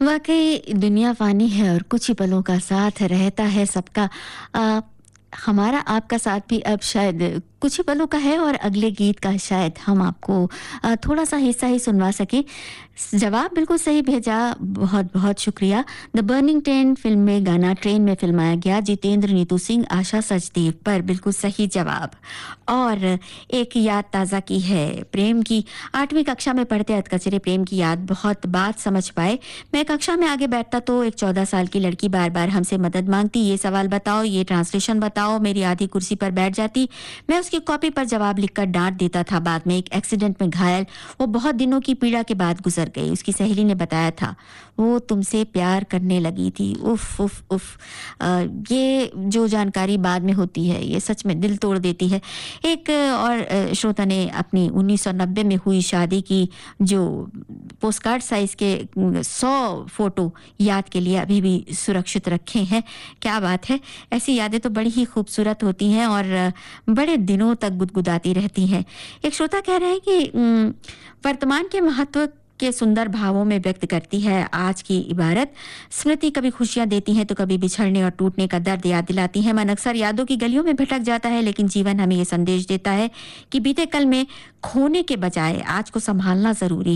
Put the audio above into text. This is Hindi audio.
वाकई दुनिया फ़ानी है और कुछ ही पलों का साथ रहता है सबका। अ, हमारा आपका साथ भी अब शायद कुछ ही पलों का है और अगले गीत का शायद हम आपको थोड़ा-सा हिस्सा ही सुनवा सकें। जवाब बिल्कुल सही भेजा, बहुत-बहुत शुक्रिया। द बर्निंग ट्रेन फ़िल्म में गाना ट्रेन में फ़िल्माया गया, जितेंद्र, नीतू सिंह, आशा सचदेव पर बिल्कुल सही जवाब। और एक याद ताज़ा की है प्रेम की। 8वीं कक्षा में पढ़ते अधकचरे प्रेम की याद बहुत बात समझ पाए। मैं कक्षा में आगे बैठता तो एक 14 साल की लड़की बार-बार हमसे मदद मांगती, ये सवाल बताओ, ये ट्रांसलेशन बताओ। मेरी आधी कुर्सी पर बैठ जाती, मैं उसकी कॉपी पर जवाब लिखकर डांट देता था। बाद में एक एक्सीडेंट में घायल, वो बहुत दिनों की पीड़ा के बाद गुजर गई। उसकी सहेली ने बताया था वो तुमसे प्यार करने लगी थी। उफ उफ उफ। ये जो जानकारी बाद में होती है ये सच में दिल तोड़ देती है। एक और श्रोता ने अपनी 1990 में हुई शादी की जो पोस्टकार्ड साइज के 100 फोटो याद के लिए अभी भी सुरक्षित रखे हैं। क्या बात है, ऐसी यादें तो बड़ी ही खूबसूरत होती हैं और बड़े दिनों तक गुदगुदाती रहती हैं। एक श्रोता कह रहे हैं कि वर्तमान के महत्व के सुंदर भावों में व्यक्त करती है आज की इबारत। स्मृति कभी खुशियां देती हैं तो कभी बिछड़ने और टूटने का दर्द याद दिलाती है। मन अक्सर यादों की गलियों में भटक जाता है, लेकिन जीवन हमें ये संदेश देता है कि बीते कल में खोने के बजाय आज को संभालना जरूरी